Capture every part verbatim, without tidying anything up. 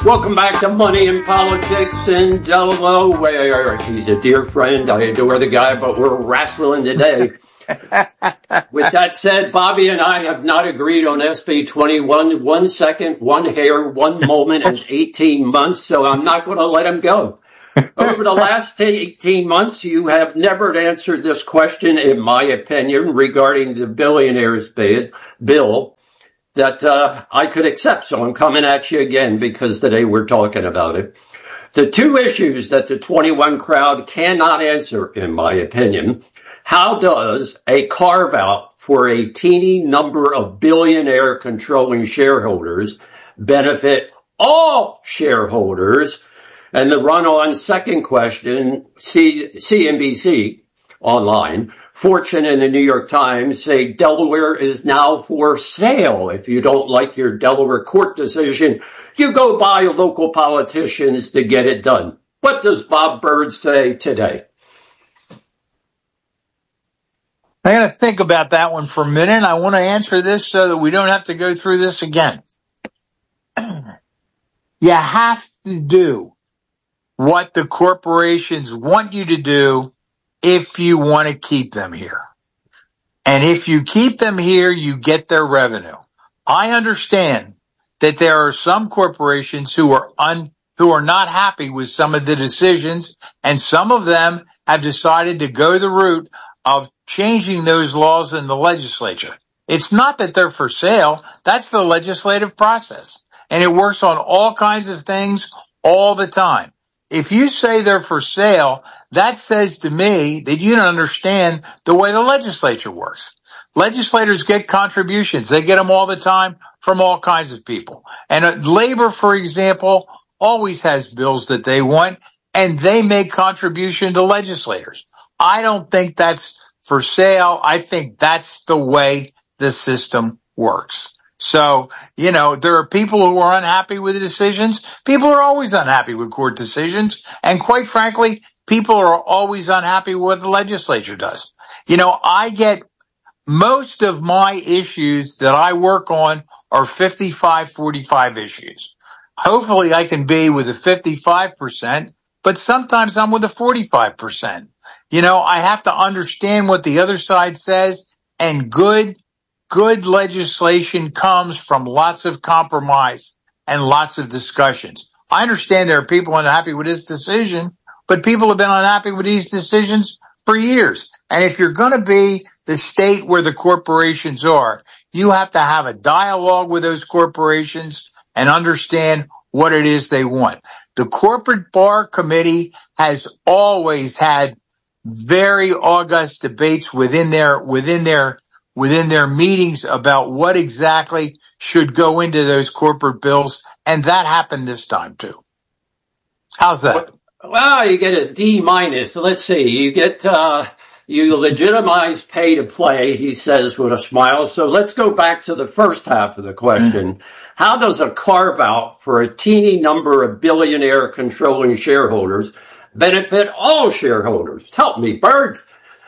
Welcome back to Money and Politics in Delaware. He's a dear friend. I adore the guy, but we're wrestling today. With that said, Bobby and I have not agreed on S B twenty-one, one second, one hair, one moment, and eighteen months, so I'm not going to let him go. Over the last eighteen months, you have never answered this question, in my opinion, regarding the billionaires bid, bill that uh, I could accept. So I'm coming at you again because today we're talking about it. The two issues that the twenty-one crowd cannot answer, in my opinion. How does a carve-out for a teeny number of billionaire controlling shareholders benefit all shareholders? And the run-on second question, C- C N B C online, Fortune and the New York Times say Delaware is now for sale. If you don't like your Delaware court decision, you go buy local politicians to get it done. What does Bob Byrd say today? I got to think about that one for a minute. I want to answer this so that we don't have to go through this again. You have to do what the corporations want you to do if you want to keep them here. And if you keep them here, you get their revenue. I understand that there are some corporations who are un, who are not happy with some of the decisions, and some of them have decided to go the route of changing those laws in the legislature. It's not that they're for sale. That's the legislative process. And it works on all kinds of things all the time. If you say they're for sale, that says to me that you don't understand the way the legislature works. Legislators get contributions. They get them all the time from all kinds of people. And uh, labor, for example, always has bills that they want, and they make contribution to legislators. I don't think that's for sale. I think that's the way the system works. So, you know, there are people who are unhappy with the decisions. People are always unhappy with court decisions. And quite frankly, people are always unhappy with what the legislature does. You know, I get most of my issues that I work on are fifty-five forty-five issues. Hopefully I can be with a fifty-five percent, but sometimes I'm with a forty-five percent. You know, I have to understand what the other side says, and good Good legislation comes from lots of compromise and lots of discussions. I understand there are people unhappy with this decision, but people have been unhappy with these decisions for years. And if you're going to be the state where the corporations are, you have to have a dialogue with those corporations and understand what it is they want. The Corporate Bar Committee has always had very august debates within their, within their within their meetings about what exactly should go into those corporate bills, and that happened this time too. How's that? Well, you get a D minus. So let's see. You get uh you legitimize pay to play, he says with a smile. So let's go back to the first half of the question. Mm-hmm. How does a carve out for a teeny number of billionaire controlling shareholders benefit all shareholders? Help me, Byrd.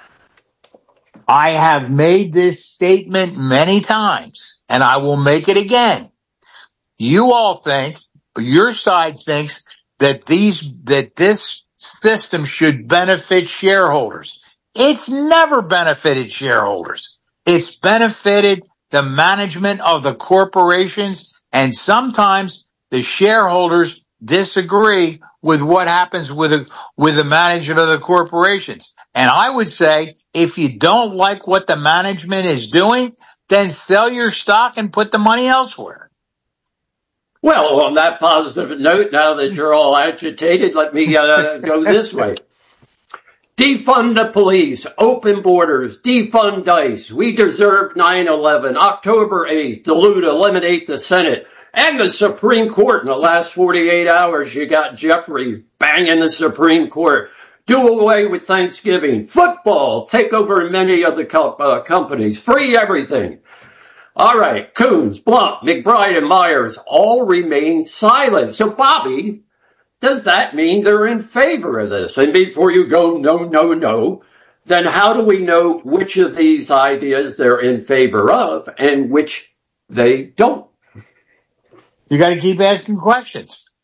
I have made this statement many times, and I will make it again. You all think, your side thinks that these, that this system should benefit shareholders. It's never benefited shareholders. It's benefited the management of the corporations, and sometimes the shareholders disagree with what happens with the, with the management of the corporations. And I would say, if you don't like what the management is doing, then sell your stock and put the money elsewhere. Well, on that positive note, now that you're all agitated, let me uh, go this way. Defund the police, open borders, defund ICE. We deserve nine eleven, October eighth, dilute, eliminate the Senate and the Supreme Court. In the last forty-eight hours, you got Jeffrey banging the Supreme Court. Do away with Thanksgiving. Football. Take over many of the co- uh, companies. Free everything. All right. Coons, Blunt, McBride, and Myers all remain silent. So, Bobby, does that mean they're in favor of this? And before you go, no, no, no, then how do we know which of these ideas they're in favor of and which they don't? You got to keep asking questions.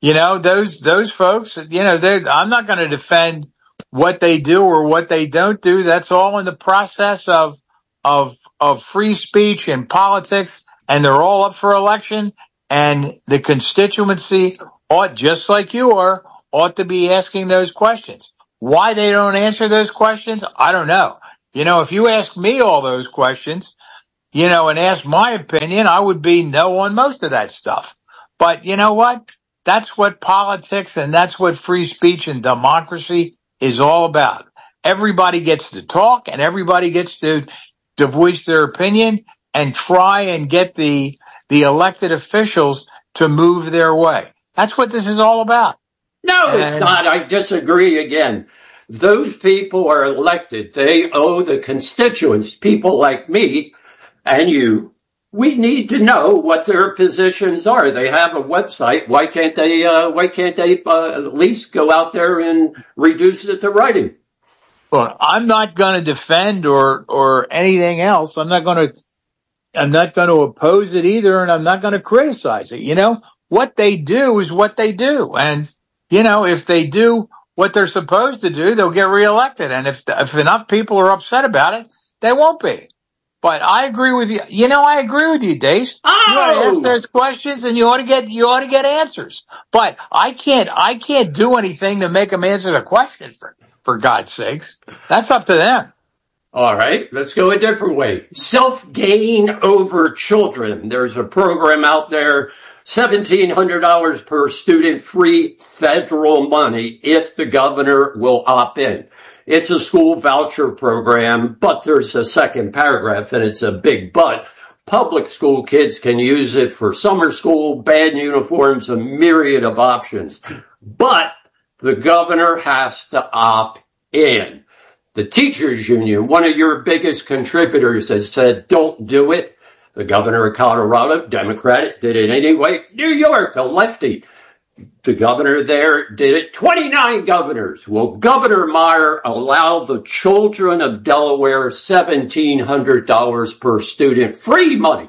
You know, those, those folks, you know, they're, I'm not going to defend what they do or what they don't do. That's all in the process of, of, of free speech and politics, and they're all up for election, and the constituency ought, just like you are, ought to be asking those questions. Why they don't answer those questions, I don't know. You know, if you ask me all those questions, you know, and ask my opinion, I would be no on most of that stuff. But you know what? That's what politics and that's what free speech and democracy is all about. Everybody gets to talk and everybody gets to, to voice their opinion and try and get the, the elected officials to move their way. That's what this is all about. No, And it's not. I disagree again. Those people are elected. They owe the constituents, people like me and you. We need to know what their positions are. They have a website. Why can't they, uh, why can't they uh, at least go out there and reduce it to writing? Well, I'm not going to defend or, or anything else. I'm not going to, I'm not going to oppose it either. And I'm not going to criticize it. You know, what they do is what they do. And, you know, if they do what they're supposed to do, they'll get reelected. And if, if enough people are upset about it, they won't be. But I agree with you. You know, I agree with you, Dace. Oh! You ought to ask those questions and you ought to get, you ought to get answers. But I can't, I can't do anything to make them answer the question for, for God's sakes. That's up to them. All right, let's go a different way. Self-gain over children. There's a program out there, seventeen hundred dollars per student, free federal money if the governor will opt in. It's a school voucher program, but there's a second paragraph, and it's a big but. Public school kids can use it for summer school, band uniforms, a myriad of options. But the governor has to opt in. The teachers union, one of your biggest contributors, has said, don't do it. The governor of Colorado, Democratic, did it anyway. New York, a lefty. The governor there did it. twenty-nine governors. Will Governor Meyer allow the children of Delaware seventeen hundred dollars per student free money?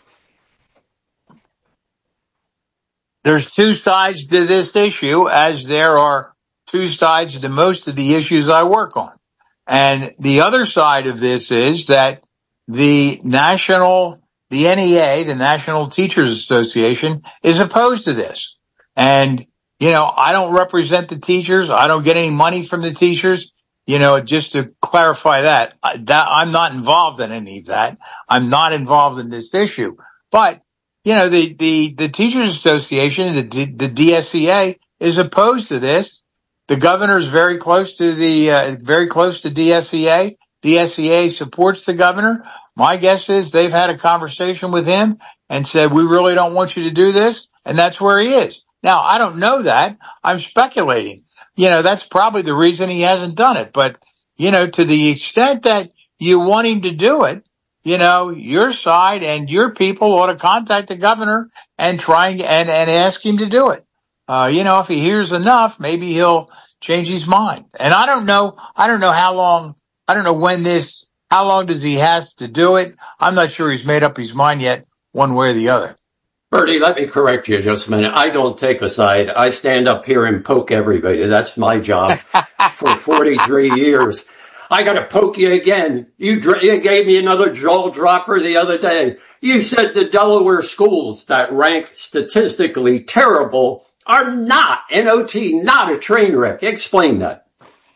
There's two sides to this issue, as there are two sides to most of the issues I work on. And the other side of this is that the national, the N E A, the National Teachers Association, is opposed to this. And, you know, I don't represent the teachers. I don't get any money from the teachers. You know, just to clarify that, that I'm not involved in any of that. I'm not involved in this issue. But, you know, the, the, the Teachers Association, the, the D S E A, is opposed to this. The governor is very close to the, uh, very close to D S E A. D S E A supports the governor. My guess is they've had a conversation with him and said, we really don't want you to do this. And that's where he is. Now, I don't know that. I'm speculating. You know, that's probably the reason he hasn't done it. But, you know, to the extent that you want him to do it, you know, your side and your people ought to contact the governor and try and, and, and ask him to do it. Uh, you know, if he hears enough, maybe he'll change his mind. And I don't know, I don't know how long, I don't know when this, how long does he have to do it? I'm not sure he's made up his mind yet, one way or the other. Bertie, let me correct you just a minute. I don't take a side. I stand up here and poke everybody. That's my job for forty-three years. I got to poke you again. You, dr- you gave me another jaw dropper the other day. You said the Delaware schools that rank statistically terrible are not, N O T, not a train wreck. Explain that.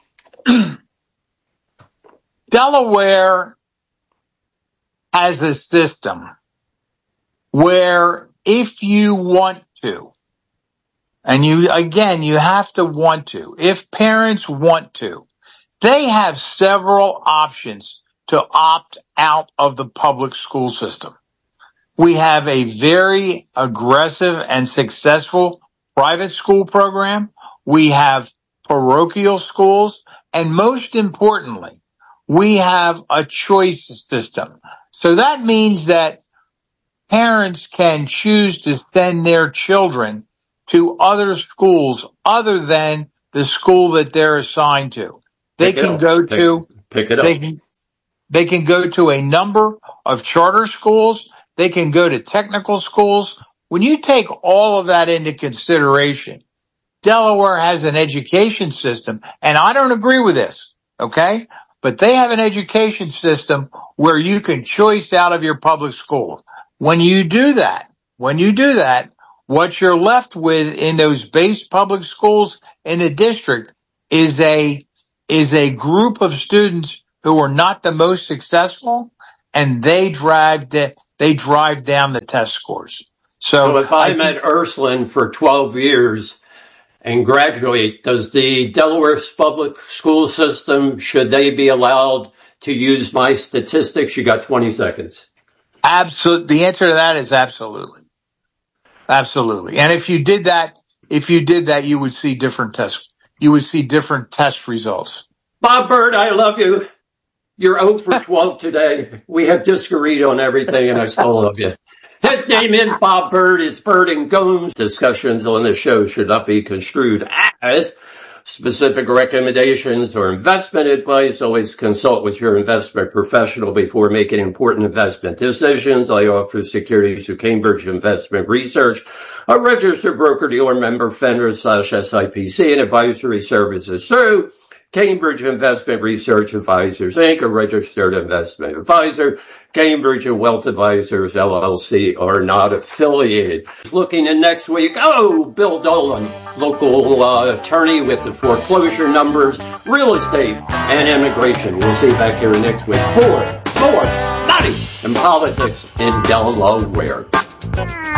Delaware has a system where if you want to, and you, again, you have to want to, if parents want to, they have several options to opt out of the public school system. We have a very aggressive and successful private school program. We have parochial schools. And most importantly, we have a choice system. So that means that parents can choose to send their children to other schools other than the school that they're assigned to. They can go to, pick it up. They can, they can go to a number of charter schools. They can go to technical schools. When you take all of that into consideration, Delaware has an education system, and I don't agree with this, okay? But they have an education system where you can choice out of your public school. When you do that, when you do that, what you're left with in those base public schools in the district is a, is a group of students who are not the most successful, and they drive the, they drive down the test scores. So, So if I I'm think, at Ursuline for twelve years and graduate, does the Delaware public school system, should they be allowed to use my statistics? You got twenty seconds. absolutely, the answer to that is absolutely. Absolutely. And if you did that, if you did that, you would see different tests. You would see different test results. Bob Bird, I love you. You're zero for twelve today. We have disagreed on everything, and I still love you. His name is Bob Bird. It's Bird and Gomes. Discussions on this show should not be construed as specific recommendations or investment advice. Always consult with your investment professional before making important investment decisions. I offer securities through Cambridge Investment Research, a registered broker-dealer member, FINRA slash S I P C, and advisory services through Cambridge Investment Research Advisors, Incorporated, a registered investment advisor. Cambridge and Wealth Advisors, L L C, are not affiliated. Looking in next week, oh, Bill Dolan, local uh, attorney with the foreclosure numbers, real estate, and immigration. We'll see you back here next week for more Money and Politics in Delaware.